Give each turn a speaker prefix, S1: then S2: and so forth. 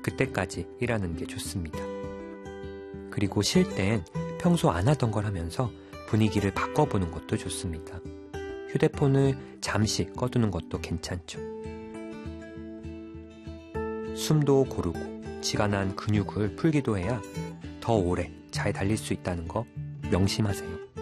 S1: 그때까지 일하는 게 좋습니다. 그리고 쉴 땐 평소 안 하던 걸 하면서 분위기를 바꿔보는 것도 좋습니다. 휴대폰을 잠시 꺼두는 것도 괜찮죠. 숨도 고르고 지가 난 근육을 풀기도 해야 더 오래 잘 달릴 수 있다는 거 명심하세요.